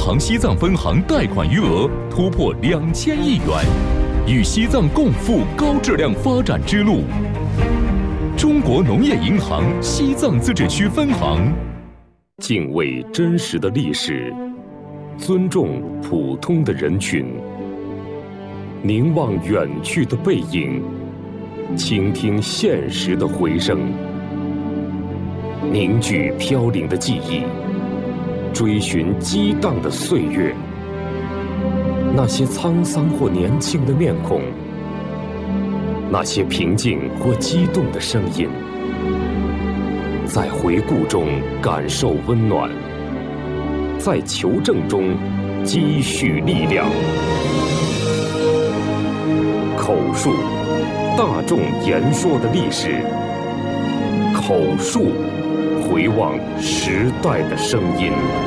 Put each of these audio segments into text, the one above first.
行西藏分行贷款余额突破2000亿元，与西藏共赴高质量发展之路。中国农业银行西藏自治区分行。敬畏真实的历史，尊重普通的人群，凝望远去的背影，倾听现实的回声，凝聚飘零的记忆，追寻激荡的岁月。那些沧桑或年轻的面孔，那些平静或激动的声音，在回顾中感受温暖，在求证中积蓄力量。口述，大众言说的历史；口述，回望时代的声音。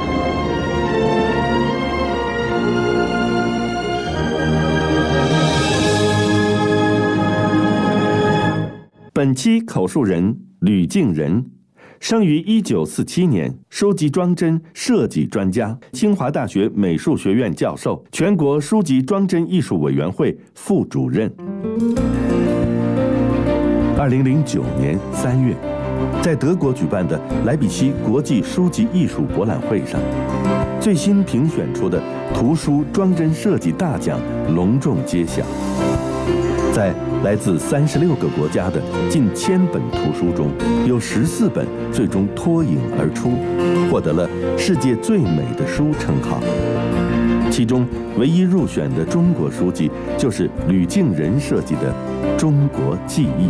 本期口述人吕敬人，生于1947年，书籍装帧设计专家，清华大学美术学院教授，全国书籍装帧艺术委员会副主任。2009年3月，在德国举办的莱比锡国际书籍艺术博览会上，最新评选出的图书装帧设计大奖隆重揭晓。在来自36个国家的近1000本图书中，有14本最终脱颖而出，获得了世界最美的书称号。其中唯一入选的中国书籍就是吕敬人设计的《中国记忆》。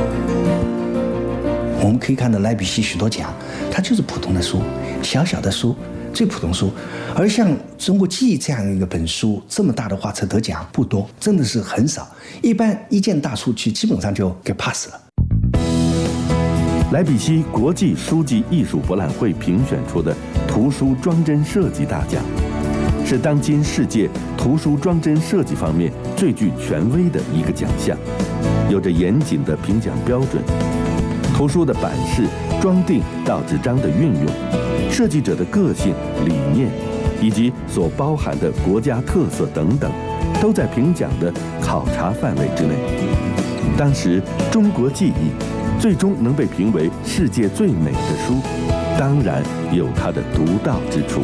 我们可以看到莱比锡许多奖，它就是普通的书，小小的书，最普通书。而像《中国记忆》这样一个本书，这么大的画册得奖不多，真的是很少。一般一件大书去，基本上就给 pass 了。 莱比锡国际书籍艺术博览会评选出的图书装帧设计大奖，是当今世界图书装帧设计方面最具权威的一个奖项，有着严谨的评奖标准。图书的版式、装订到纸张的运用，设计者的个性、理念，以及所包含的国家特色等等，都在评奖的考察范围之内。当时，《中国记忆》最终能被评为世界最美的书，当然有它的独到之处。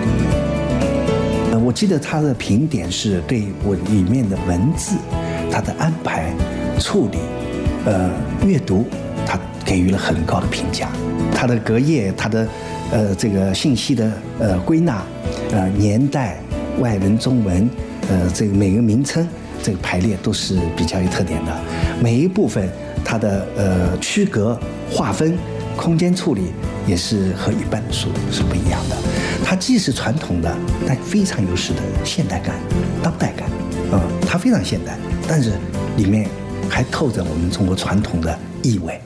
我记得他的评点是对我里面的文字、它的安排、处理、阅读，他给予了很高的评价。它的隔页，它的这个信息的归纳，年代、外文、中文，这个每个名称这个排列都是比较有特点的。每一部分它的区隔、划分、空间处理也是和一般的书是不一样的。它既是传统的，但非常有势的现代感、当代感。它非常现代，但是里面还透着我们中国传统的意味。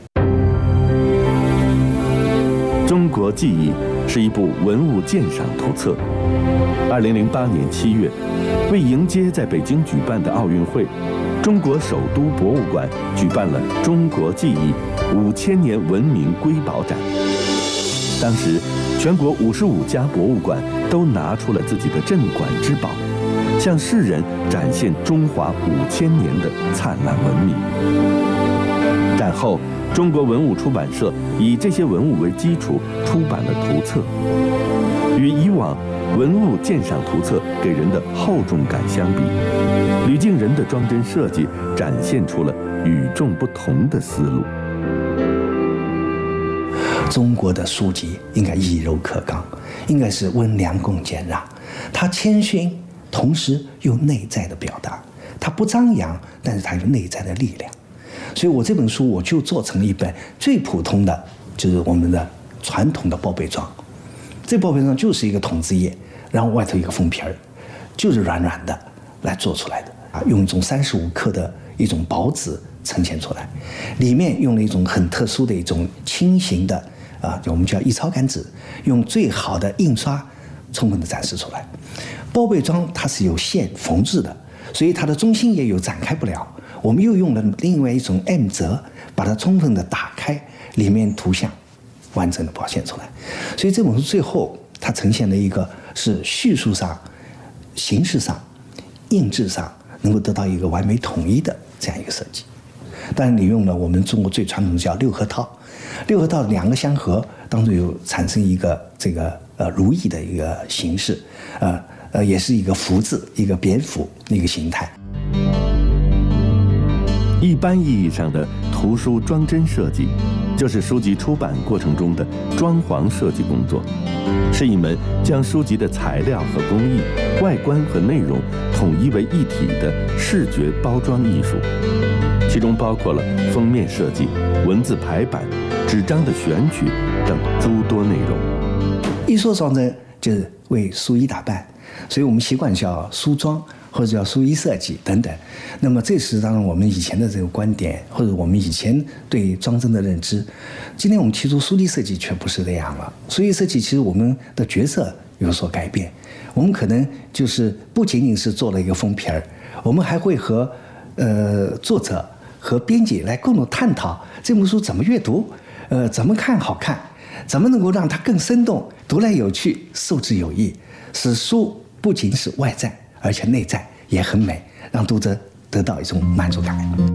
中国记忆是一部文物鉴赏图册。2008年7月，为迎接在北京举办的奥运会，中国首都博物馆举办了中国记忆5000年文明瑰宝展。当时，全国55家博物馆都拿出了自己的镇馆之宝，向世人展现中华5000年的灿烂文明。战后，中国文物出版社以这些文物为基础出版了图册。与以往文物鉴赏图册给人的厚重感相比，吕敬人的装帧设计展现出了与众不同的思路。 中国的书籍应该以柔克刚，应该是温良恭俭让。它谦逊，同时又内在的表达。它不张扬，但是它有内在的力量。所以我这本书我就做成了一本最普通的，就是我们的传统的报备装。这报备装就是一个筒子页，然后外头一个封皮儿，就是软软的来做出来的啊，用一种35克的一种薄纸呈现出来，里面用了一种很特殊的一种轻型的我们叫易超感纸，用最好的印刷充分的展示出来。报备装它是有线缝制的，所以它的中心也有展开不了，我们又用了另外一种 M 折，把它充分的打开，里面图像完整的表现出来。所以这本书最后它呈现了一个是叙述上、形式上、印制上能够得到一个完美统一的这样一个设计。当然，利用了我们中国最传统的叫六合套，六合套两个相合，当中有产生一个这个如意的一个形式，也是一个福字，一个蝙蝠的一个形态。 一般意义上的图书装帧设计，就是书籍出版过程中的装潢设计工作，是一门将书籍的材料和工艺、外观和内容统一为一体的视觉包装艺术，其中包括了封面设计、文字排版、纸张的选取等诸多内容。 艺术装帧就是为书衣打扮，所以我们习惯叫书装或者叫书衣设计等等。那么这是当然我们以前的这个观点，或者我们以前对装帧的认知。今天我们提出书衣设计却不是这样了。书衣设计其实我们的角色有所改变，我们可能就是不仅仅是做了一个封皮儿，我们还会和作者和编辑来共同探讨这本书怎么阅读，怎么看好看，怎么能够让它更生动，读来有趣，受之有益，使书不仅是外在，而且内在也很美，让读者得到一种满足感。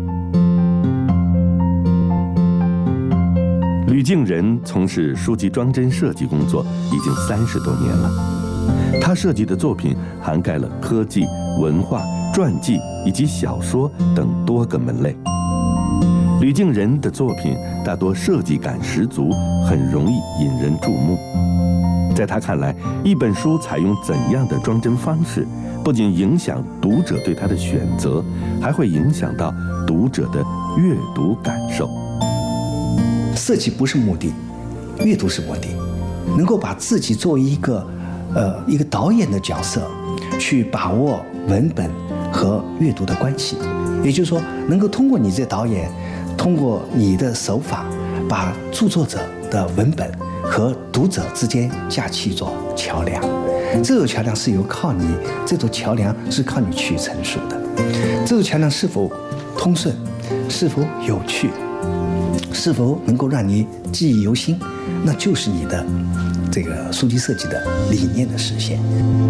吕敬人从事书籍装帧设计工作已经30多年了，他设计的作品涵盖了科技、文化、传记以及小说等多个门类。吕敬人的作品大多设计感十足，很容易引人注目。在他看来，一本书采用怎样的装帧方式，不仅影响读者对它的选择，还会影响到读者的阅读感受。 设计不是目的，阅读是目的。能够把自己作为一个导演的角色，去把握文本和阅读的关系，也就是说，能够通过你这导演，通过你的手法，把著作者的文本和读者之间架起一座桥梁。这座桥梁是靠你，这座桥梁是靠你去陈述的。这座桥梁是否通顺，是否有趣，是否能够让你记忆犹新，那就是你的这个书籍设计的理念的实现。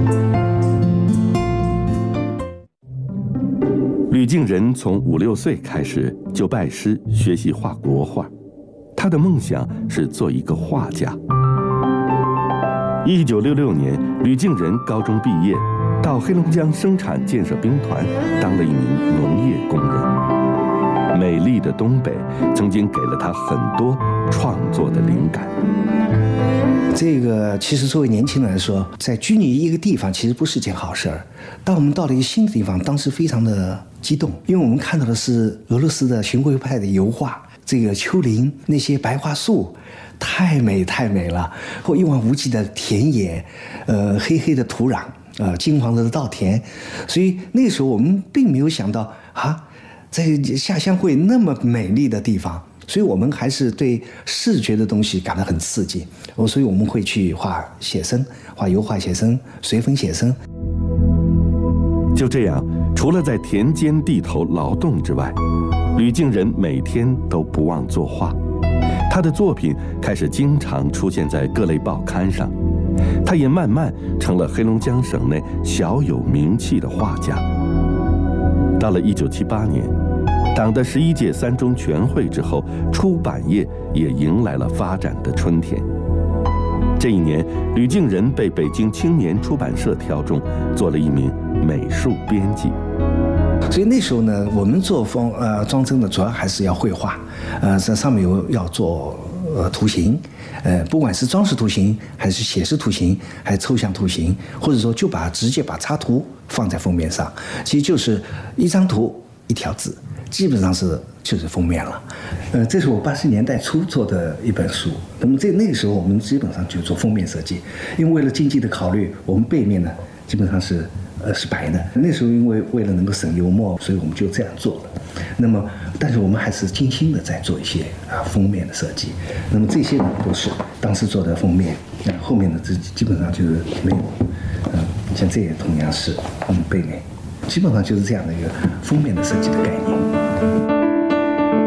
吕敬人从5、6岁开始就拜师学习画国画，他的梦想是做一个画家。1966年，吕敬人高中毕业，到黑龙江生产建设兵团当了一名农业工人。美丽的东北曾经给了他很多创作的灵感。 这个其实作为年轻人来说，在拘泥一个地方其实不是件好事儿。当我们到了一个新的地方，当时非常的激动，因为我们看到的是俄罗斯的巡回派的油画，这个丘陵那些白桦树太美太美了，或一望无际的田野，黑黑的土壤，金黄色的稻田。所以那个时候我们并没有想到在下乡会那么美丽的地方，所以我们还是对视觉的东西感到很刺激。所以我们会去画写生，画油画写生，随风写生。 就这样，除了在田间地头劳动之外，吕敬人每天都不忘作画。他的作品开始经常出现在各类报刊上，他也慢慢成了黑龙江省内小有名气的画家。到了1978年，党的11届3中全会之后，出版业也迎来了发展的春天。这一年，吕敬人被北京青年出版社挑中，做了一名美术编辑。 所以那时候呢，我们做装帧的主要还是要绘画，这上面要做图形，不管是装饰图形，还是写实图形，还是抽象图形，或者说直接把插图放在封面上，其实就是一张图一条字，基本上就是封面了。这是我80年代初做的一本书。那么那个时候我们基本上就做封面设计，因为为了经济的考虑，我们背面呢基本上是白的。那时候因为了能够省油墨，所以我们就这样做了。那么，但是我们还是精心的在做一些封面的设计。那么这些呢都是当时做的封面，后面的基本上就是没有。像这也同样是背面，基本上就是这样的一个封面的设计的概念。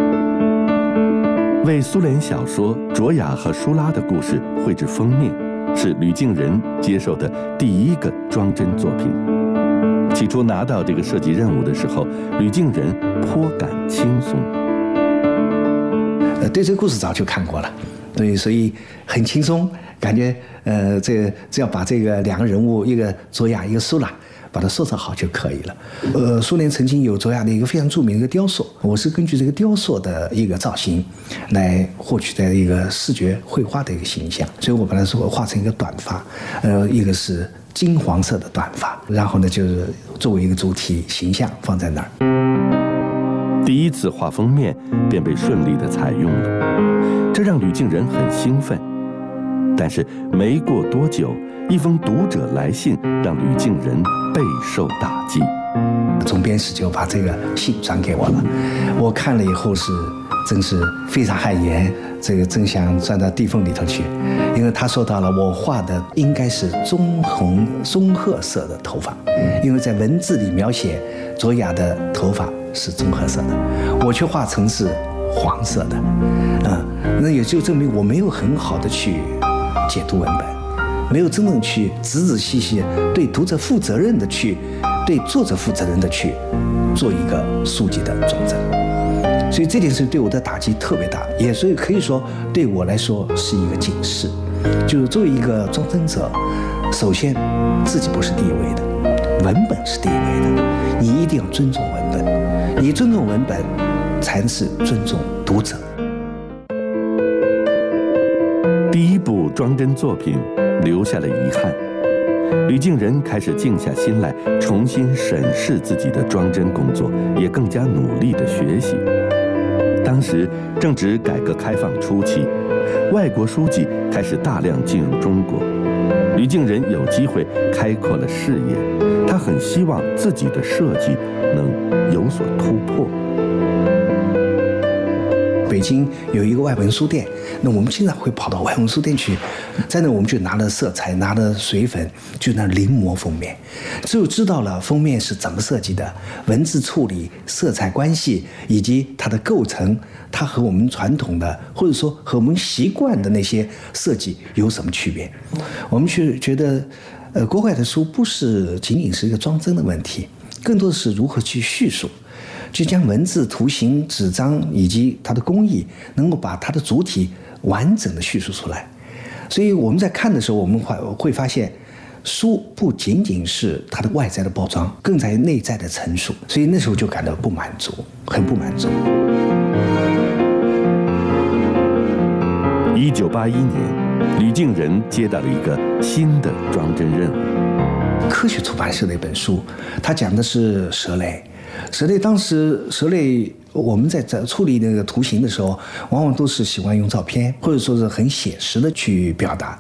为苏联小说《卓雅和舒拉》的故事绘制封面， 是吕敬人接受的第一个装帧作品。起初拿到这个设计任务的时候，吕敬人颇感轻松。 对这个故事早就看过了，对，所以很轻松，感觉只要把这个两个人物，一个卓雅，一个苏拉，把它塑造好就可以了。苏联曾经有卓雅的一个非常著名的一个雕塑，我是根据这个雕塑的一个造型来获取的一个视觉绘画的一个形象，所以我把它画成一个短发，一个是金黄色的短发，然后呢就是作为一个主体形象放在那儿。 第一次画封面便被顺利地采用了，这让吕敬人很兴奋。但是没过多久，一封读者来信让吕敬人备受打击。 总编室就把这个信转给我了，我看了以后真是非常汗颜，这个真想钻到地缝里头去，因为他说到了我画的应该是棕褐色的头发，因为在文字里描写卓雅的头发是棕褐色的，我却画成是黄色的，那也就证明我没有很好的去解读文本，没有真正去仔仔细细对读者负责任的去，对作者负责任的去做一个书籍的装帧，所以这件事对我的打击特别大，也所以可以说对我来说是一个警示，就是作为一个装帧者，首先自己不是第一位的，文本是第一位的，你一定要尊重文本，你尊重文本才是尊重读者。 第一部装帧作品留下了遗憾，吕敬人开始静下心来，重新审视自己的装帧工作，也更加努力地学习。当时正值改革开放初期，外国书籍开始大量进入中国，吕敬人有机会开阔了视野，他很希望自己的设计能有所突破。 北京有一个外文书店，那我们经常会跑到外文书店去，在那我们就拿了色彩，拿了水粉，就那临摹封面，只有知道了封面是怎么设计的，文字处理、色彩关系以及它的构成，它和我们传统的或者说和我们习惯的那些设计有什么区别。我们去觉得国外的书不是仅仅是一个装帧的问题，更多的是如何去叙述，就将文字、图形、纸张以及它的工艺能够把它的主体完整的叙述出来。所以我们在看的时候，我们会发现书不仅仅是它的外在的包装，更在内在的陈述。所以那时候就感到不满足，很不满足。 1981年，吕敬人接到了一个新的装帧任务。 科学出版社的一本书，它讲的是蛇类。蛇类当时蛇类我们在处理那个图形的时候，往往都是喜欢用照片，或者说是很写实的去表达。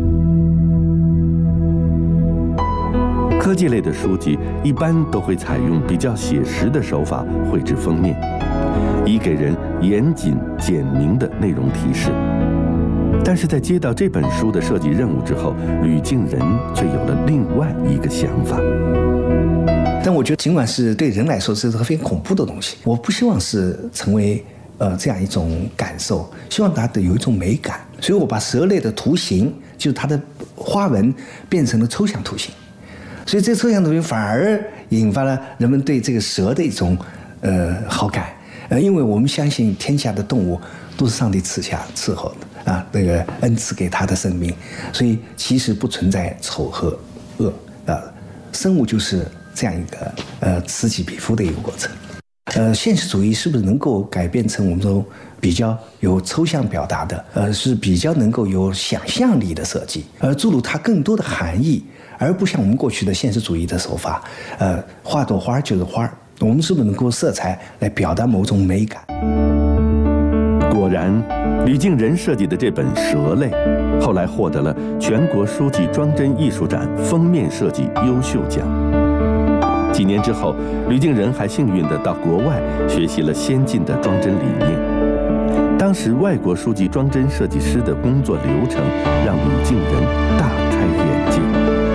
科技类的书籍一般都会采用比较写实的手法绘制封面，以给人严谨简明的内容提示。但是在接到这本书的设计任务之后，吕敬人却有了另外一个想法。 但我觉得尽管是对人来说是个非常恐怖的东西，我不希望是成为这样一种感受，希望它有一种美感，所以我把蛇类的图形，就是它的花纹变成了抽象图形，所以这抽象图形反而引发了人们对这个蛇的一种好感，因为我们相信天下的动物都是上帝伺候的啊，那个恩赐给他的生命，所以其实不存在丑和恶生物就是这样一个此起彼伏的一个过程。现实主义是不是能够改变成我们这种比较有抽象表达的，是比较能够有想象力的设计，而注入它更多的含义，而不像我们过去的现实主义的手法，画朵花就是花，我们是不是能够色彩来表达某种美感？ 果然，吕敬人设计的这本《蛇类》后来获得了全国书记装帧艺术展封面设计优秀奖。几年之后，吕敬人还幸运地到国外学习了先进的装帧理念。当时外国书记装帧设计师的工作流程让吕敬人大开眼界。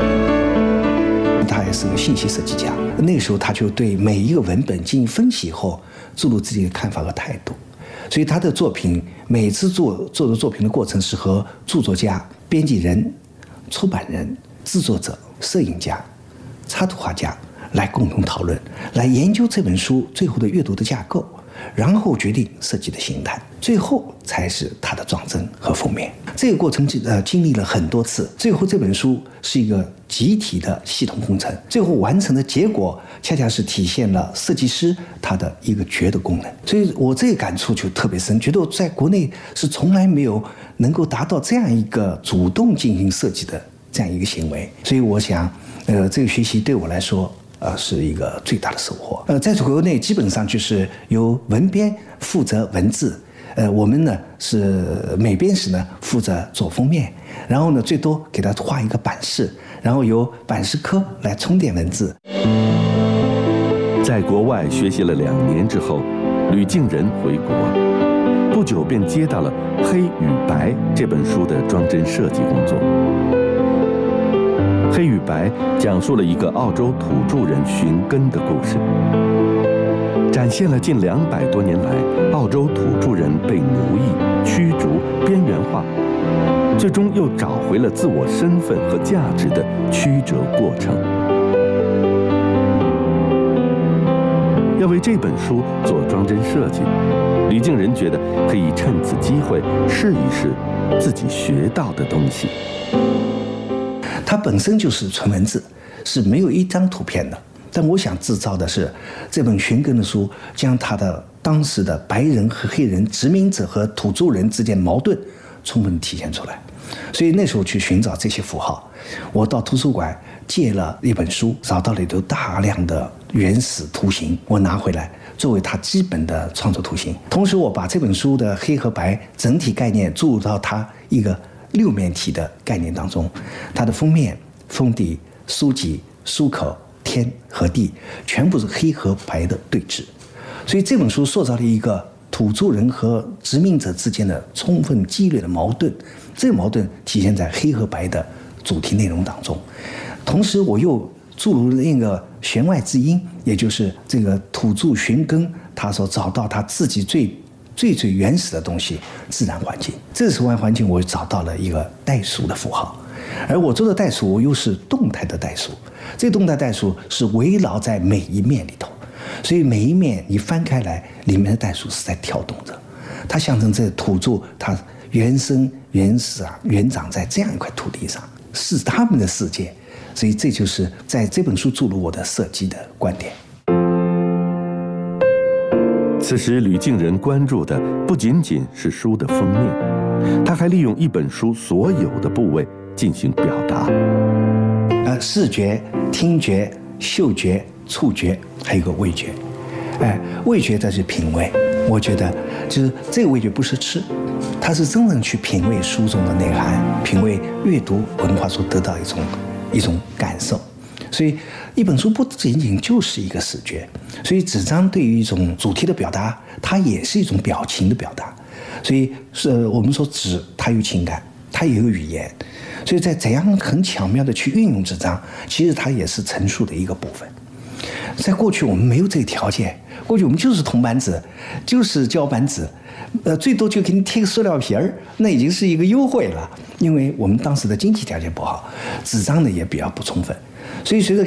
他也是个信息设计家，那个时候他就对每一个文本进行分析后，注入自己的看法和态度。所以他的作品每次做的作品的过程是和著作家、编辑人出版人、制作者、摄影家、插图画家来共同讨论，来研究这本书最后的阅读的架构，然后决定设计的形态，最后才是它的装帧和封面。这个过程经历了很多次，最后这本书是一个集体的系统工程，最后完成的结果恰恰是体现了设计师他的一个觉的功能。所以我这个感触就特别深，觉得我在国内是从来没有能够达到这样一个主动进行设计的这样一个行为。所以我想这个学习对我来说是一个最大的收获。在国内基本上就是由文编负责文字，我们呢是美编室呢负责做封面，然后呢最多给他画一个版式，然后由版式科来充电文字。 在国外学习了2年之后，吕敬人回国，不久便接到了《黑与白》这本书的装帧设计工作。《黑与白》讲述了一个澳洲土著人寻根的故事，展现了近200多年来澳洲土著人被奴役、驱逐、边缘化，最终又找回了自我身份和价值的曲折过程。要为这本书做装帧设计，吕敬人觉得可以趁此机会试一试自己学到的东西。 它本身就是纯文字，是没有一张图片的。但我想制造的是这本寻根的书，将它的当时的白人和黑人、殖民者和土著人之间矛盾充分体现出来。所以那时候去寻找这些符号，我到图书馆借了一本书，找到了里头大量的原始图形，我拿回来作为它基本的创作图形。同时我把这本书的黑和白整体概念注入到它一个6面体的概念当中，它的封面、封底、书籍、书口、天和地全部是黑和白的对峙，所以这本书塑造了一个土著人和殖民者之间的充分激烈的矛盾，这个矛盾体现在黑和白的主题内容当中。同时我又注入了那个弦外之音，也就是这个土著寻根他所找到他自己最原始的东西，自然环境。这个自然环境我找到了一个代数的符号，而我做的代数我又是动态的代数，这个动态代数是围绕在每一面里头，所以每一面你翻开来，里面的代数是在跳动着，它象征这土著它原生原始原长在这样一块土地上，是他们的世界。所以这就是在这本书注入我的设计的观点。 此时吕敬人关注的不仅仅是书的封面，他还利用一本书所有的部位进行表达。 视觉、听觉、嗅觉、触觉，还有个味觉。味觉这是品味，我觉得就是这个味觉不是吃，它是真正去品味书中的内涵，品味阅读文化所得到一种感受。所以一本书不仅仅就是一个视觉，所以纸张对于一种主题的表达，它也是一种表情的表达。所以我们说纸它有情感，它也有语言，所以在怎样很巧妙的去运用纸张，其实它也是陈述的一个部分。在过去我们没有这个条件，过去我们就是铜板纸，就是胶板纸，最多就给你贴个塑料皮儿，那已经是一个优惠了。因为我们当时的经济条件不好，纸张呢也比较不充分，所以随着